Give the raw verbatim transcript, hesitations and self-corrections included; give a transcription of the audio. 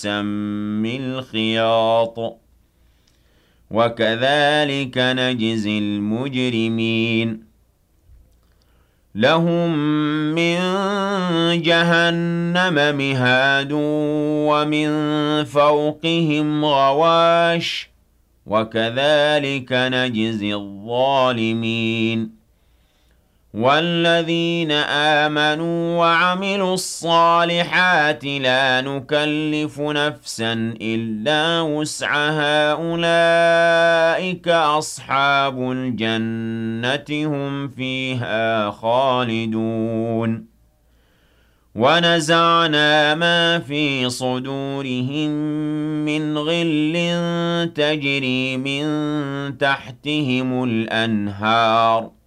السم الخياط وكذلك نجزي المجرمين لهم من جهنم مهاد ومن فوقهم غواش وكذلك نجزي الظالمين والذين آمنوا وعملوا الصالحات لا نكلف نفسا إلا وسعها أولئك أصحاب الجنة هم فيها خالدون ونزعنا ما في صدورهم من غل تجري من تحتهم الأنهار